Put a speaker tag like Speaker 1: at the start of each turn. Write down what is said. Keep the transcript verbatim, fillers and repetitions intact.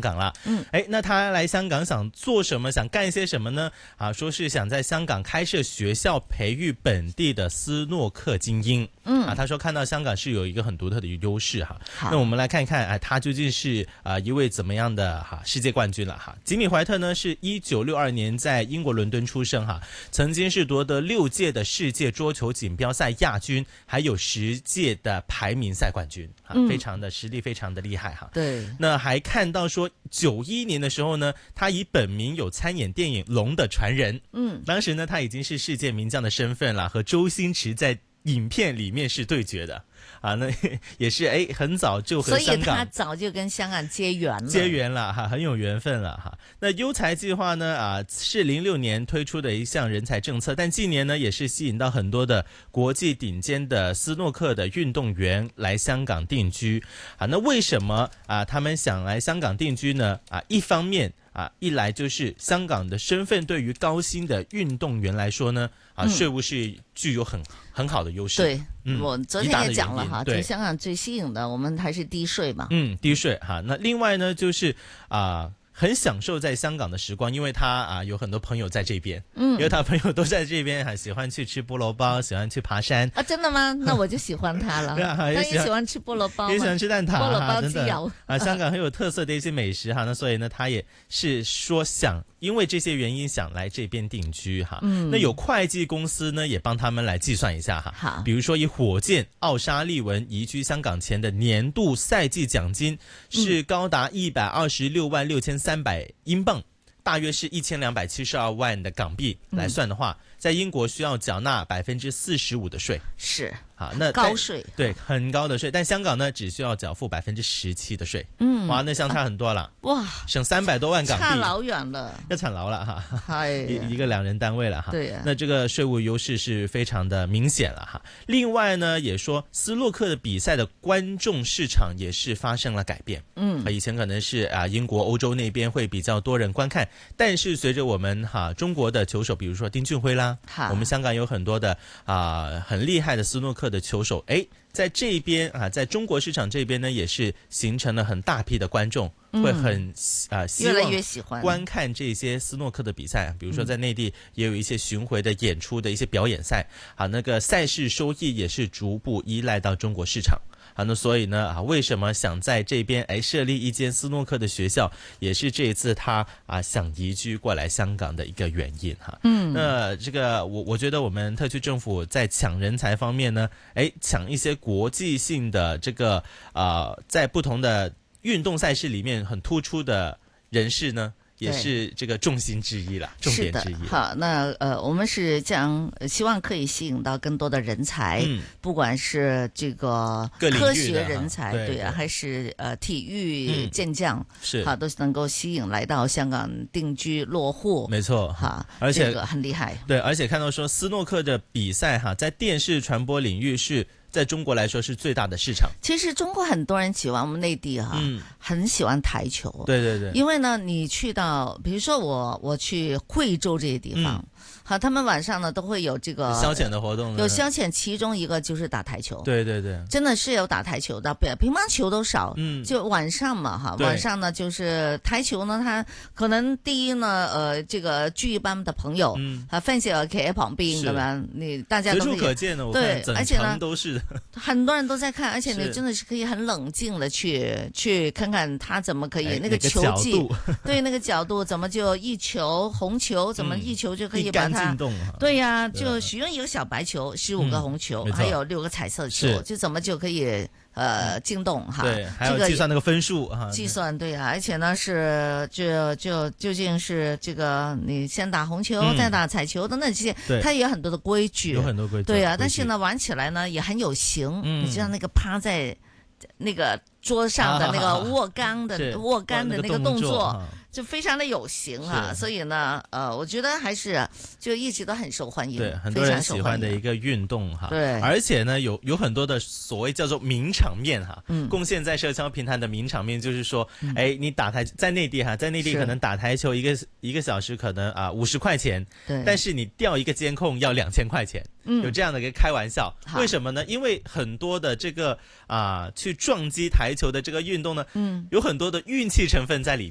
Speaker 1: 港了。嗯，哎，那他来香港想做什么？想干些什么呢？啊，说是想在香港开设学校，培育本地的斯诺克精英。嗯，啊，他说看到香港是有一个很独特的优势哈。那我们来看一看，哎，他究竟是啊、呃、一位怎么样的哈世界冠军了哈？吉米怀特呢是一九六二年在英国伦敦出生哈，曾经是夺得六届的世界桌球锦标赛亚军，还有十届的排名赛冠军啊，非常的实力非常的厉害哈。
Speaker 2: 对，
Speaker 1: 那还看到说九一年的时候呢，他以本名有参演电影《龙的传人》。嗯，当时呢他已经是世界名将的身份了，和周星驰在影片里面是对决的啊，那也是哎，很早就和香港，
Speaker 2: 所以他早就跟香港结缘了，
Speaker 1: 结缘了哈，很有缘分了哈。那优才计划呢啊，是零六年推出的一项人才政策，但近年呢也是吸引到很多的国际顶尖的斯诺克的运动员来香港定居啊。那为什么啊他们想来香港定居呢？啊，一方面啊，一来就是香港的身份对于高薪的运动员来说呢，啊，税务是具有很很好的优势。
Speaker 2: 对，
Speaker 1: 嗯，
Speaker 2: 我昨天也讲了哈，
Speaker 1: 对，
Speaker 2: 就香港最吸引的，我们还是低税嘛。
Speaker 1: 嗯，低税哈。那另外呢，就是啊。很享受在香港的时光，因为他啊有很多朋友在这边，嗯，因为他朋友都在这边，还喜欢去吃菠萝包，喜欢去爬山
Speaker 2: 啊，真的吗？那我就喜欢他了。
Speaker 1: 啊、
Speaker 2: 他也喜欢吃菠萝包，
Speaker 1: 也喜欢吃蛋挞，
Speaker 2: 菠萝包
Speaker 1: 真的啊，香港很有特色的一些美食哈。那所以呢，他也是说想因为这些原因想来这边定居哈。嗯，那有会计公司呢也帮他们来计算一下哈。
Speaker 2: 好，
Speaker 1: 比如说以火箭奥沙利文移居香港前的年度赛季奖金是高达一百二十六万六千三百英镑。大约是一千两百七十二万的港币来算的话，嗯、在英国需要缴纳百分之四十五的税，
Speaker 2: 是
Speaker 1: 好，那
Speaker 2: 高税，
Speaker 1: 对，很高的税。但香港呢，只需要缴付百分之十七的税，嗯，哇，那相差很多了，啊、
Speaker 2: 哇，
Speaker 1: 省三百多万港币，
Speaker 2: 差老远了，
Speaker 1: 要惨劳了哈，
Speaker 2: 哎，
Speaker 1: 一一个两人单位了哈，
Speaker 2: 对呀、啊，
Speaker 1: 那这个税务优势是非常的明显了哈。另外呢，也说斯诺克的比赛的观众市场也是发生了改变，嗯，以前可能是啊英国、欧洲那边会比较多人观看。但是随着我们哈、啊、中国的球手，比如说丁俊晖啦，我们香港有很多的啊很厉害的斯诺克的球手，哎，在这边啊，在中国市场这边呢，也是形成了很大批的观众，嗯、会很啊希望
Speaker 2: 越来越喜欢
Speaker 1: 观看这些斯诺克的比赛。比如说在内地也有一些巡回的演出的一些表演赛，啊，那个赛事收益也是逐步依赖到中国市场。啊，那所以呢，啊，为什么想在这边哎设立一间斯诺克的学校，也是这一次他啊想移居过来香港的一个原因哈。嗯，那这个我我觉得我们特区政府在抢人才方面呢，哎，抢一些国际性的这个啊、呃，在不同的运动赛事里面很突出的人士呢。也是这个重心之一了，重点之一。
Speaker 2: 好，那呃，我们是将希望可以吸引到更多的人才，嗯、不管是这个科学人才，
Speaker 1: 对,
Speaker 2: 对啊，还是呃体育健将，
Speaker 1: 嗯、是
Speaker 2: 好，都是能够吸引来到香港定居落户。
Speaker 1: 没错，
Speaker 2: 哈，
Speaker 1: 而且、
Speaker 2: 这个、很厉害。
Speaker 1: 对，而且看到说斯诺克的比赛哈，在电视传播领域是。在中国来说是最大的市场。
Speaker 2: 其实中国很多人喜欢我们内地哈、啊嗯，很喜欢台球。
Speaker 1: 对对对。
Speaker 2: 因为呢，你去到，比如说我我去惠州这些地方，嗯、好，他们晚上呢都会有这个
Speaker 1: 消遣的活动，
Speaker 2: 有消遣，其中一个就是打台球。
Speaker 1: 对对对，
Speaker 2: 真的是有打台球的，乒乓球都少。嗯，就晚上嘛哈，晚上呢就是台球呢，它可能第一呢，呃，这个聚一班的朋友，嗯，啊，分析企喺旁邊咁樣，你大家都
Speaker 1: 随处可见的，我
Speaker 2: 对，
Speaker 1: 而且呢都是。
Speaker 2: 很多人都在看，而且你真的是可以很冷静的去去看看他怎么可以、哎、那个球技，对那个角度怎么就一球红球怎么一球就可以把它，
Speaker 1: 嗯、
Speaker 2: 对呀、啊，就许愿一个小白球，十五个红球，嗯、还有六个彩色球，就怎么就可以。呃，进洞哈，
Speaker 1: 对，还有计算那个分数
Speaker 2: 哈、这个，计算对啊，而且呢是就就究竟是这个你先打红球，嗯、再打彩球等等这些，它也有很多的规矩，
Speaker 1: 有很多规矩，
Speaker 2: 对啊，但是呢玩起来呢也很有型，嗯、你就像那个趴在那个桌上的那个握杆的、啊、握杆的那个动作。就非常的有型啊，所以呢，呃，我觉得还是就一直都很受欢迎，
Speaker 1: 对，很多人喜欢的一个运动哈。
Speaker 2: 对，
Speaker 1: 而且呢，有有很多的所谓叫做名场面哈，嗯，贡献在社交平台的名场面就是说，嗯、哎，你打台在内地哈，在内地可能打台球一个一个小时可能啊五十块钱，
Speaker 2: 对，
Speaker 1: 但是你调一个监控要两千块钱。嗯，有这样的一个开玩笑，为什么呢？因为很多的这个啊、呃、去撞击台球的这个运动呢，嗯，有很多的运气成分在里面。